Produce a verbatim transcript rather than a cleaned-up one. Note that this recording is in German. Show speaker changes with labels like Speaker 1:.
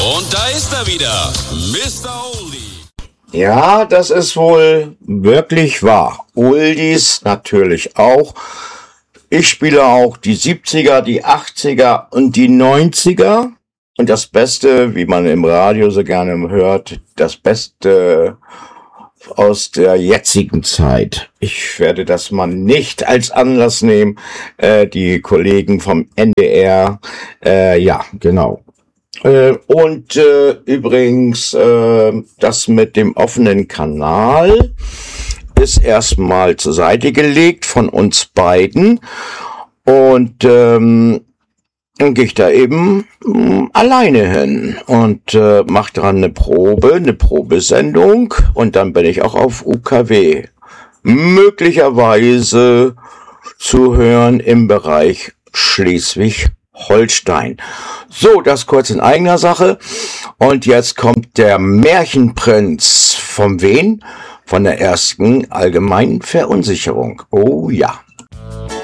Speaker 1: Und da ist er wieder, Mister Oldie.
Speaker 2: Ja, das ist wohl wirklich wahr. Oldies natürlich auch. Ich spiele auch die siebziger, die achtziger und die neunziger. Und das Beste, wie man im Radio so gerne hört, das Beste aus der jetzigen Zeit. Ich werde das mal nicht als Anlass nehmen. Äh, die Kollegen vom N D R, äh, ja, genau. Äh, und äh, übrigens, äh, das mit dem offenen Kanal ist erstmal zur Seite gelegt von uns beiden. Und ähm, dann gehe ich da eben mh, alleine hin und äh, mache dran eine Probe, eine Probesendung und dann bin ich auch auf U K W. Möglicherweise zu hören im Bereich Schleswig-Holstein. So, das kurz in eigener Sache. Und jetzt kommt der Märchenprinz. Von wen? Von der ersten allgemeinen Verunsicherung. Oh ja.